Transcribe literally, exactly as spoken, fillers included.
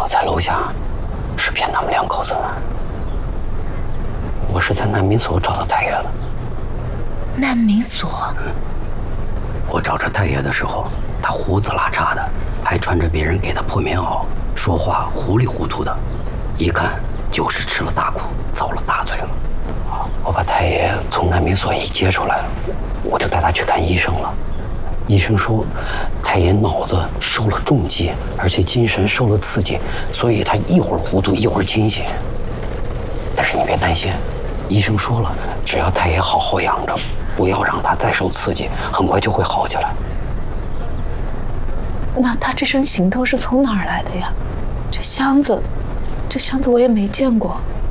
我在楼下是骗他们两口子的。我是在难民所找到太爷了。 难民所？ 我找着太爷的时候，他胡子拉碴的，还穿着别人给的破棉袄，说话糊里糊涂的，一看就是吃了大苦，遭了大罪了。我把太爷从难民所一接出来，我就带他去看医生了。医生说，太爷脑子受了重击，而且精神受了刺激，所以他一会儿糊涂一会儿清醒。但是你别担心，医生说了，只要太爷好好养着，不要让他再受刺激，很快就会好起来。 那他这身行头是从哪儿来的呀？这箱子，这箱子我也没见过。